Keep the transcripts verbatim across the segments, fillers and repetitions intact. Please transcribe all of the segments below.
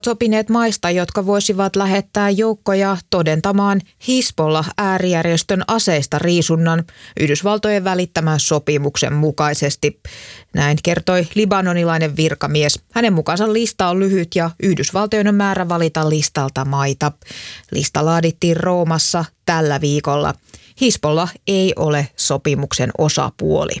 sopineet maista, jotka voisivat lähettää joukkoja todentamaan Hizbollah-äärijärjestön aseista riisunnan Yhdysvaltojen välittämän sopimuksen mukaisesti. Näin kertoi libanonilainen virkamies. Hänen mukaansa lista on lyhyt ja Yhdysvaltojen on määrä valita listalta maita. Lista laadittiin Roomassa tällä viikolla. Hizbollah ei ole sopimuksen osapuoli.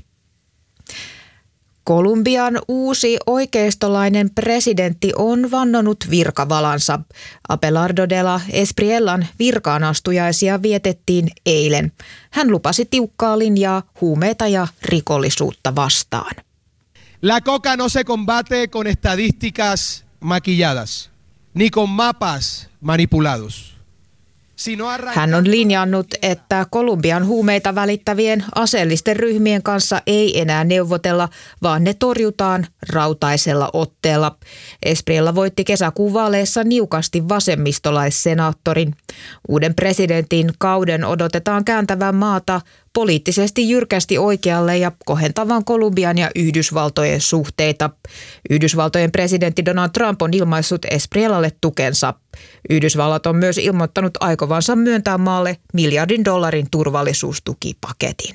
Kolumbian uusi oikeistolainen presidentti on vannonut virkavalansa. Abelardo de la Espriellan virkaanastujaisia vietettiin eilen. Hän lupasi tiukkaa linjaa huumeita ja rikollisuutta vastaan. La coca no se combate con estadísticas maquilladas, ni con mapas manipulados. Hän on linjannut, että Kolumbian huumeita välittävien aseellisten ryhmien kanssa ei enää neuvotella, vaan ne torjutaan rautaisella otteella. Espriella voitti kesäkuun vaaleissa niukasti vasemmistolaissenaattorin. Uuden presidentin kauden odotetaan kääntävän maata poliittisesti jyrkästi oikealle ja kohentavan Kolumbian ja Yhdysvaltojen suhteita. Yhdysvaltojen presidentti Donald Trump on ilmaissut Espriellalle tukensa. Yhdysvallat on myös ilmoittanut aikovansa myöntää maalle miljardin dollarin turvallisuustukipaketin.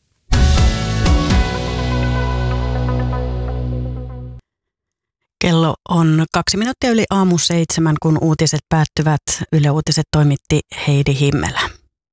Kello on kaksi minuuttia yli aamu seitsemän, kun uutiset päättyvät. Yle Uutiset toimitti Heidi Himmelä.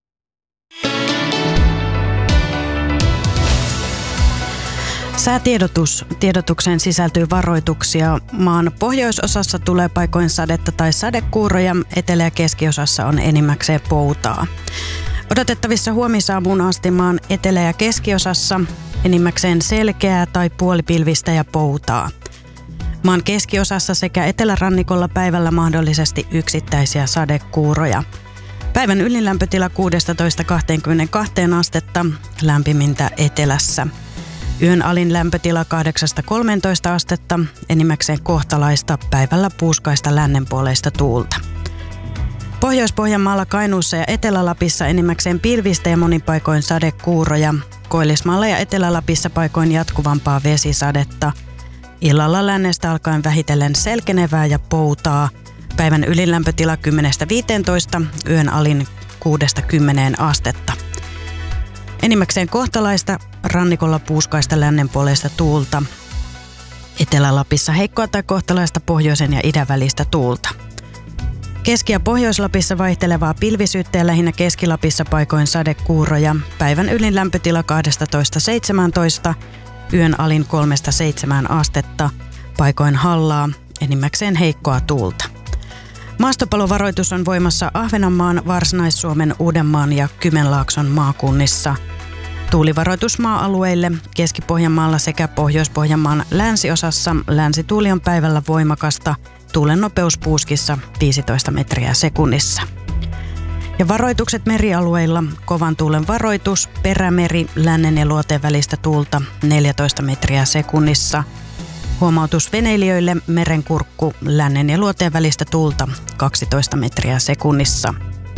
Säätiedotus. Tiedotukseen sisältyy varoituksia. Maan pohjoisosassa tulee paikoin sadetta tai sadekuuroja. Etelä- ja keskiosassa on enimmäkseen poutaa. Odotettavissa huomisaamuun asti maan etelä- ja keskiosassa enimmäkseen selkeää tai puolipilvistä ja poutaa. Maan keskiosassa sekä etelärannikolla päivällä mahdollisesti yksittäisiä sadekuuroja. Päivän ylinlämpötila kuusitoista kaksikymmentäkaksi astetta, lämpimintä etelässä. Yön alin lämpötila kahdeksasta kolmeentoista astetta, enimmäkseen kohtalaista, päivällä puuskaista lännenpuoleista tuulta. Pohjois-Pohjanmaalla, Kainuussa ja Etelä-Lapissa enimmäkseen pilvistä ja monin paikoin sadekuuroja. Koillismaalla ja Etelä-Lapissa paikoin jatkuvampaa vesisadetta. Illalla lännestä alkaen vähitellen selkenevää ja poutaa. Päivän ylilämpötila kymmenestä viiteentoista, yön alin kuudesta kymmeneen astetta. Enimmäkseen kohtalaista, rannikolla puuskaista lännenpuoleista tuulta. Etelä-Lapissa heikkoa tai kohtalaista pohjoisen ja idän välistä tuulta. Keski- ja Pohjois-Lapissa vaihtelevaa pilvisyyttä ja lähinnä Keski-Lapissa paikoin sadekuuroja. Päivän ylin lämpötila kaksitoista seitsemäntoista, yön alin kolmesta seitsemään astetta. Paikoin hallaa, enimmäkseen heikkoa tuulta. Maastopalovaroitus on voimassa Ahvenanmaan, Varsinais-Suomen, Uudenmaan ja Kymenlaakson maakunnissa. Tuulivaroitus maa-alueille Keski-Pohjanmaalla sekä Pohjois-Pohjanmaan länsiosassa. Länsituuli on päivällä voimakasta, tuulen nopeus puuskissa viisitoista metriä sekunnissa. Ja varoitukset merialueilla: kovan tuulen varoitus, Perämeri, lännen ja luoteen välistä tuulta neljätoista metriä sekunnissa. Huomautus veneilijöille: merenkurkku, lännen ja luoteen välistä tuulta kaksitoista metriä sekunnissa.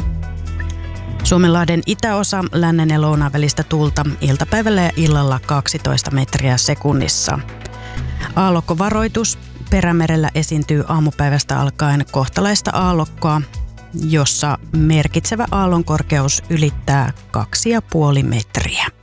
Suomenlahden itäosa, lännen ja lounaan välistä tuulta iltapäivällä ja illalla kaksitoista metriä sekunnissa. Aallokkovaroitus: Perämerellä esiintyy aamupäivästä alkaen kohtalaista aallokkoa, jossa merkitsevä aallonkorkeus ylittää kaksi ja puoli metriä.